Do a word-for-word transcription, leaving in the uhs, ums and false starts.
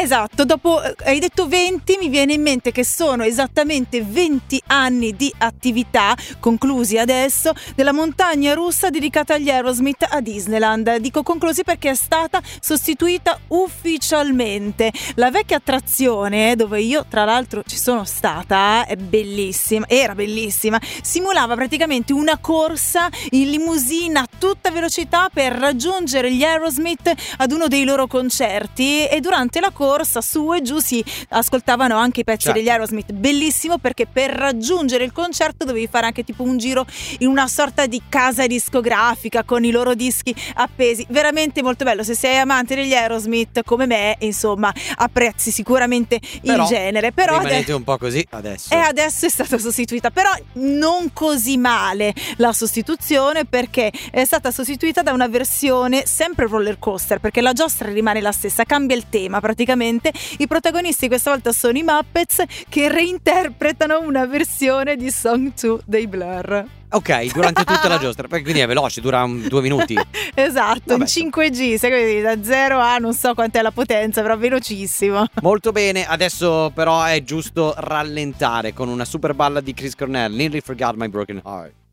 Esatto, dopo eh, hai detto venti, mi viene in mente che sono esattamente venti anni di attività conclusi adesso della montagna russa dedicata agli Aerosmith a Disneyland. Dico conclusi perché è stata sostituita ufficialmente. La vecchia attrazione, dove io tra l'altro ci sono stata, è bellissima, era bellissima, simulava praticamente una corsa in limusina a tutta velocità per raggiungere gli Aerosmith ad uno dei loro concerti, e durante la corsa su e giù si ascoltavano anche i pezzi certo. degli Aerosmith. Bellissimo, perché per raggiungere il concerto dovevi fare anche tipo un giro in una sorta di casa discografica con i loro dischi appesi. Veramente molto bello. Se sei amante degli Aerosmith come me, insomma, apprezzi sicuramente però, il genere. Però rimanete ade- un po' così adesso. E adesso è stata sostituita, però non così male la sostituzione, perché è stata sostituita da una versione sempre roller coaster, perché la giostra rimane la stessa, cambia il tema praticamente. I protagonisti questa volta sono i Muppets, che reinterpretano una versione di Song due dei Blur. Ok, durante tutta la giostra, quindi è veloce, dura un, due minuti. Esatto, Vabbè. in cinque G, sai, da zero a non so quant'è la potenza, però velocissimo. Molto bene, adesso però è giusto rallentare con una super balla di Chris Cornell, Nearly Forgot My Broken Heart.